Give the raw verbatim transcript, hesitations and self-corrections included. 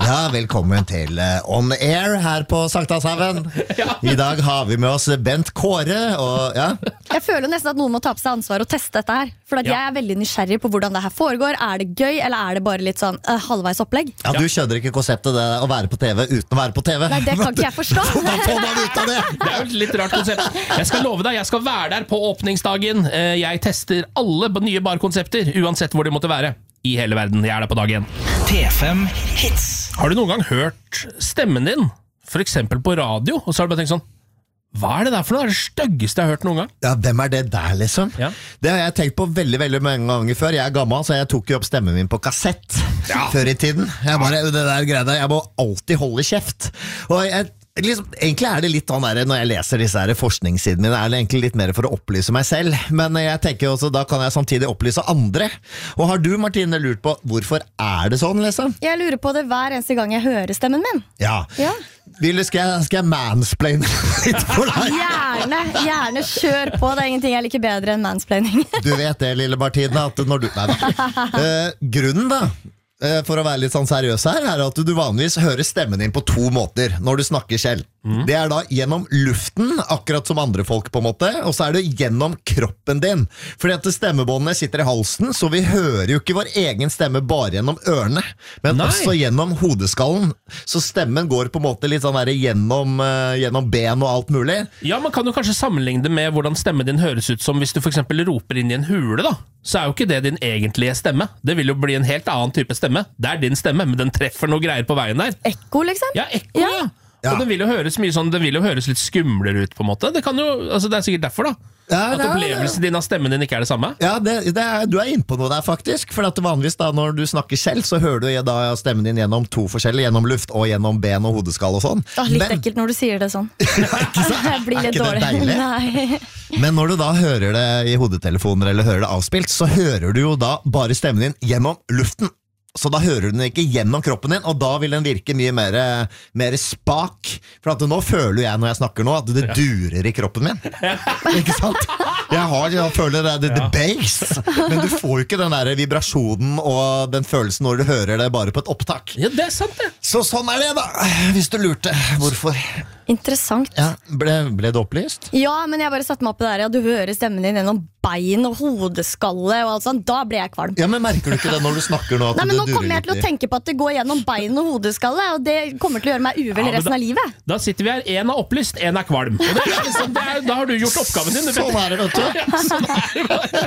Ja, velkommen til uh, On Air her på Sankthanshaugen. I dag har vi med oss Bent Kåre og, ja. Jeg føler nesten at noen må ta på seg ansvar og teste dette her. For at ja. jeg er veldig nysgjerrig på hvordan det her foregår. Er det gøy, eller er det bare litt sånn uh, halvveis opplegg? Ja, du skjønner ikke konseptet det å være på TV uten å være på TV. Nei, det kan ikke jeg forstå. Da får man ut av det. Det er jo et litt rart konsept. Jeg skal love deg, jeg skal være der på åpningsdagen. Jeg tester alle nye barkonsepter, uansett hvor de måtte være. I hele verden, jeg er der på dag igjen. P fem Hits. Har du noen gang hørt stemmen din, for eksempel på radio, og så har du bare tenkt sånn, hva er det der for noe? Det er det styggeste jeg har hørt noen gang. Ja, hvem er det der liksom? Ja. Det har jeg tenkt på veldig, veldig mange ganger før. Jeg er gammel, så jeg tok jo opp stemmen min på kassett ja. før i tiden. Jeg bare, det der greia, jeg må alltid holde kjeft. Og jeg Liksom, egentlig er det litt sånn der, når jeg leser disse her forskningssidene mine, er det egentlig litt mer for å opplyse meg selv, men jeg tenker også, da kan jeg samtidig opplyse andre. Og har du, Martine, lurt på hvorfor er det sånn, liksom? Jeg lurer på det hver eneste gang jeg hører stemmen min. Ja, ja. Vil du, skal jeg, skal jeg mansplaine litt for deg? Gjerne, gjerne kjør på, det er ingenting jeg liker bedre enn mansplaining. Du vet det, lille Martine, at når du, nei da. Uh, grunnen da, for å være litt sånn seriøs her, er at du vanligvis hører stemmen din på to måter når du snakker selv. Mm. Det er da gjennom luften, akkurat som andre folk på en måte, og så er det gjennom kroppen din. Fordi at stemmebåndene sitter i halsen, så vi hører jo ikke vår egen stemme bare gjennom ørene, men Nei. også gjennom hodeskallen. Så stemmen går på en måte litt sånn der gjennom, uh, gjennom ben og alt mulig. Ja, man kan jo kanskje sammenligne det med hvordan stemmen din høres ut som hvis du for eksempel roper inn i en hule da. Så er jo ikke det din egentlige stemme. Det vil jo bli en helt annen type stemme. Det er din stemme, men den treffer noe greier på veien der. Ekko, liksom? Ja, ekko, ja. ja. Ja. Og den vil jo høres mye sånn, den vil jo høres litt skumlere ut på en måte. Det kan jo, altså det er sikkert derfor da. Ja, at opplevelsen din av stemmen din ikke er det samme. Ja, det, det er, du er inne på noe der faktisk. For at vanligvis da, når du snakker selv, så hører du da stemmen din gjennom to forskjellige, gjennom luft og gjennom ben og hodeskall og sånn. Det er litt Men, ekkelt når du sier det sånn. Jeg blir litt dårlig. Er ikke det deilig? Men når du da hører det i hodetelefoner eller hører det avspilt, så hører du jo da bare stemmen din gjennom luften. Så da hører du den ikke gjennom kroppen din, og da vil den virke mye mer, mer spak. For at nå føler jeg når jeg snakker nå, at det durer i kroppen min. Ikke sant? Jeg, har, jeg føler det, det, det bass, men du får jo ikke den der vibrasjonen og den følelsen når du hører det bare på et opptak. Ja, det er sant det. Så sånn er det da, hvis du lurte. Hvorfor? Interessant. Ja, ble, ble det opplyst? Ja, men jeg bare satte meg opp det der, ja, du hører stemmen din gjennom bein og hodeskalle og alt sånt, da ble jeg kvalm. Ja, men merker du ikke det når du snakker nå? At Nei, men det nå kommer jeg til å tenke på at det går gjennom bein og hodeskalle, og det kommer til å gjøre meg uvel ja, resten da, av livet. Da sitter vi her, en er opplyst, en er kvalm. Og det er liksom, det er, da har du gjort oppgaven din. Sånn er det, vet du. Sånn er det bare.